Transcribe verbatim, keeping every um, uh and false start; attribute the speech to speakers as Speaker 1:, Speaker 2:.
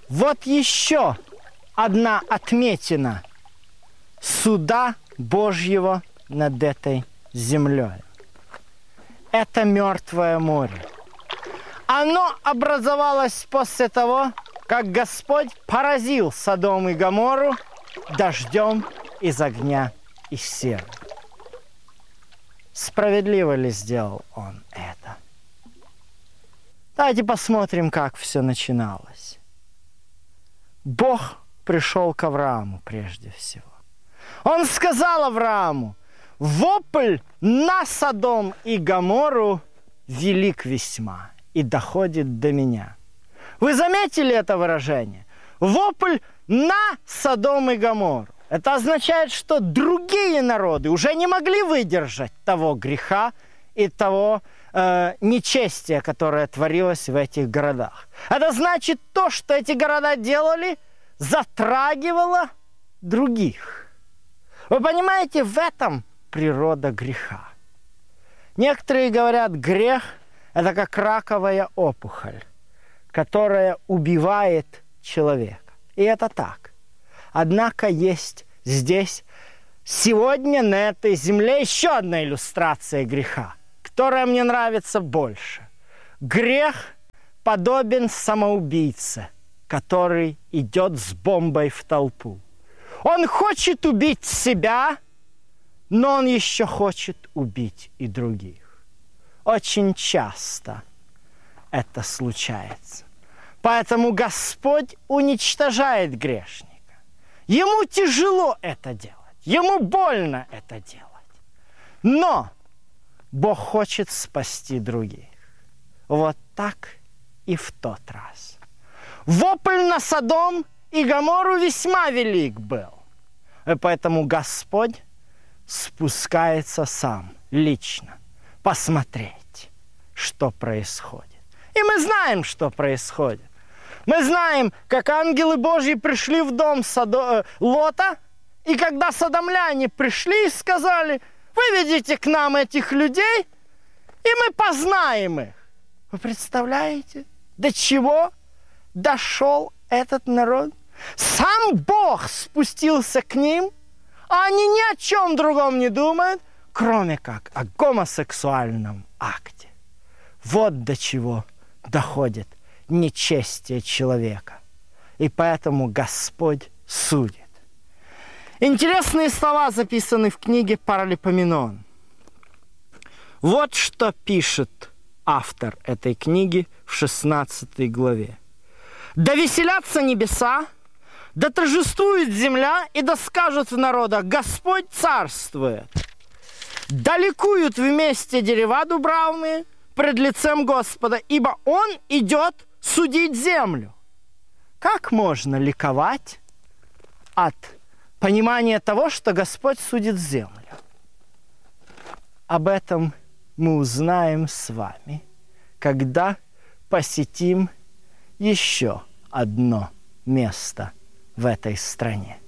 Speaker 1: Вот еще одна отметина суда Божьего над этой землей. Это Мертвое море. Оно образовалось после того, как Господь поразил Содом и Гоморру дождем из огня и серы. Справедливо ли сделал Он это? Давайте посмотрим, как все начиналось. Бог пришел к Аврааму прежде всего. Он сказал Аврааму: «Вопль на Содом и Гоморру велик весьма и доходит до меня». Вы заметили это выражение? Вопль на Содом и Гоморру. Это означает, что другие народы уже не могли выдержать того греха и того э, нечестия, которое творилось в этих городах. Это значит, то, что эти города делали, затрагивало других. Вы понимаете, в этом природа греха. Некоторые говорят, грех – это как раковая опухоль, которая убивает человека. И это так. Однако есть здесь, сегодня на этой земле, еще одна иллюстрация греха, которая мне нравится больше. Грех подобен самоубийце, который идет с бомбой в толпу. Он хочет убить себя, но он еще хочет убить и других. Очень часто это случается. Поэтому Господь уничтожает грешника. Ему тяжело это делать, ему больно это делать. Но Бог хочет спасти других. Вот так и в тот раз. Вопль на Содом и Гоморру весьма велик был. И поэтому Господь спускается сам, лично, посмотреть, что происходит. И мы знаем, что происходит. Мы знаем, как ангелы Божьи пришли в дом Содо... Лота, и когда содомляне пришли и сказали: «Выведите к нам этих людей, и мы познаем их». Вы представляете, до чего дошел этот народ? Сам Бог спустился к ним, а они ни о чем другом не думают, кроме как о гомосексуальном акте. Вот до чего доходит нечестие человека. И поэтому Господь судит. Интересные слова записаны в книге Паралипоменон. Вот что пишет автор этой книги в шестнадцатой главе. «Да веселятся небеса, да торжествует земля, и да скажут в народах: Господь царствует. Да ликуют вместе дерева дубравные пред лицем Господа, ибо Он идет судить землю». Как можно ликовать от понимания того, что Господь судит землю? Об этом мы узнаем с вами, когда посетим еще одно место в этой стране.